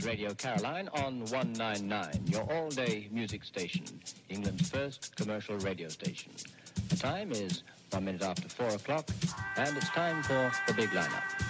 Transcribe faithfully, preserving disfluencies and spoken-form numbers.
is Radio Caroline on one ninety-nine, your all-day music station, England's first commercial radio station. The time is one minute after four o'clock, and it's time for the big lineup.